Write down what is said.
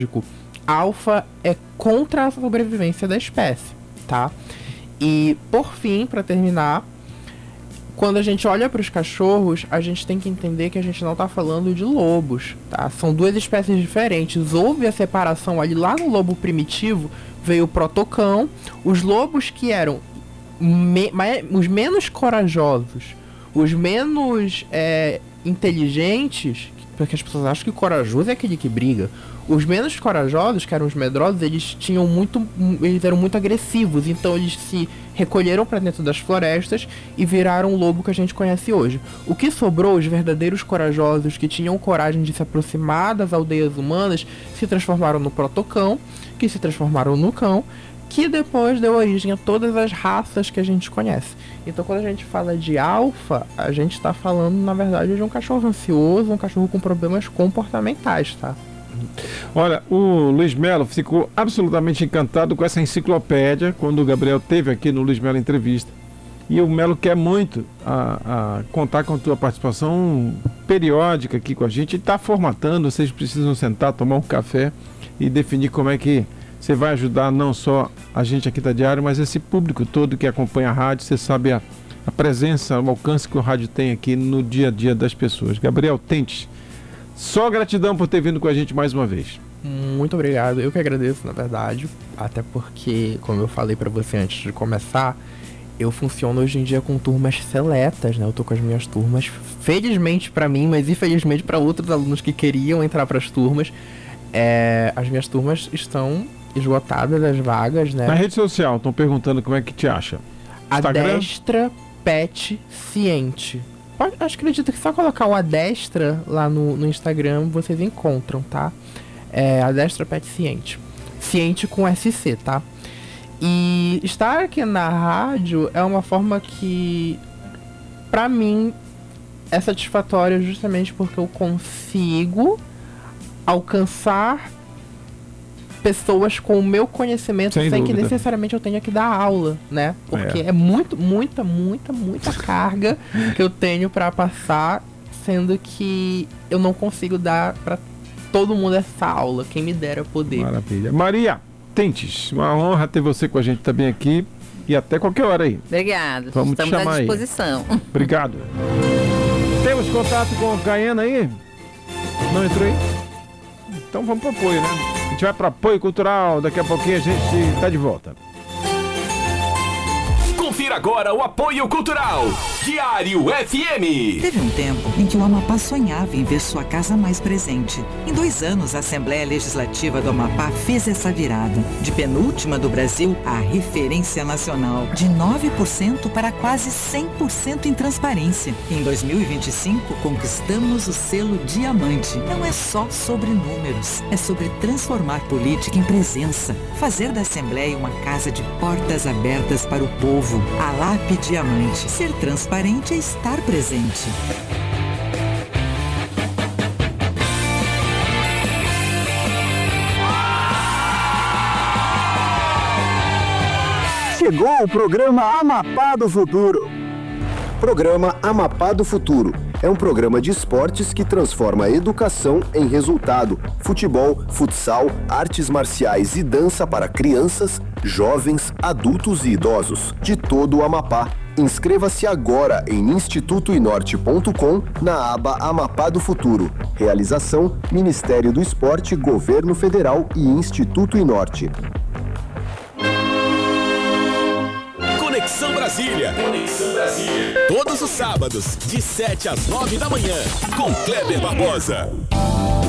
alfa é contra a sobrevivência da espécie, tá? E, por fim, para terminar, quando a gente olha para os cachorros, a gente tem que entender que a gente não está falando de lobos, tá? São duas espécies diferentes. Houve a separação ali lá no lobo primitivo, veio o protocão. Os lobos que eram os menos corajosos, os menos inteligentes, porque as pessoas acham que corajoso é aquele que briga. Os menos corajosos, que eram os medrosos, eles eram muito agressivos, então eles se recolheram para dentro das florestas e viraram o lobo que a gente conhece hoje. O que sobrou, os verdadeiros corajosos que tinham coragem de se aproximar das aldeias humanas, se transformaram no protocão, que se transformaram no cão, que depois deu origem a todas as raças que a gente conhece. Então, quando a gente fala de alfa, a gente está falando, na verdade, de um cachorro ansioso, um cachorro com problemas comportamentais, tá? Olha, o Luiz Melo ficou absolutamente encantado com essa enciclopédia quando o Gabriel esteve aqui no Luiz Melo Entrevista. E o Melo quer muito contar com a tua participação periódica aqui com a gente. Ele está formatando, vocês precisam sentar, tomar um café e definir como é que você vai ajudar não só a gente aqui da Diário, mas esse público todo que acompanha a rádio. Você sabe a presença, o alcance que o rádio tem aqui no dia a dia das pessoas. Gabriel Tentes, só gratidão por ter vindo com a gente mais uma vez. Muito obrigado, eu que agradeço, na verdade, até porque, como eu falei pra você antes de começar, eu funciono hoje em dia com turmas seletas, né? Eu tô com as minhas turmas, felizmente pra mim, mas infelizmente pra outros alunos que queriam entrar pras turmas. As minhas turmas estão esgotadas, as vagas, né? Na rede social, estão perguntando como é que te acha. Instagram? Adestra Pet Ciente. Acredito que só colocar o Adestra lá no Instagram vocês encontram, tá? Adestra Pet Ciente. Ciente com SC, tá? E estar aqui na rádio é uma forma que, pra mim, é satisfatória justamente porque eu consigo alcançar pessoas com o meu conhecimento sem que necessariamente eu tenha que dar aula, né? Porque é muita carga que eu tenho pra passar, sendo que eu não consigo dar pra todo mundo essa aula. Quem me dera poder. Maravilha. Maria Tentes, uma honra ter você com a gente também aqui e até qualquer hora aí. Obrigado. Vamos Estamos te chamar à disposição. Aí. Obrigado. Temos contato com a Caiana aí? Não entrou aí? Então vamos para apoio, né? A gente vai para apoio cultural, daqui a pouquinho a gente tá de volta. Confira agora o apoio cultural. Diário FM. Teve um tempo em que o Amapá sonhava em ver sua casa mais presente. Em 2 anos, a Assembleia Legislativa do Amapá fez essa virada. De penúltima do Brasil à referência nacional. De 9% para quase 100% em transparência. Em 2025, conquistamos o selo Diamante. Não é só sobre números, é sobre transformar política em presença. Fazer da Assembleia uma casa de portas abertas para o povo. A LAP Diamante. Ser transparente é estar presente. Chegou o programa Amapá do Futuro. Programa Amapá do Futuro. É um programa de esportes que transforma a educação em resultado. Futebol, futsal, artes marciais e dança para crianças, jovens, adultos e idosos de todo o Amapá. Inscreva-se agora em institutoinorte.com na aba Amapá do Futuro. Realização: Ministério do Esporte, Governo Federal e Instituto Inorte. Conexão Brasília. Conexão Brasília. Todos os sábados, de 7 às 9 da manhã, com Kleber Barbosa.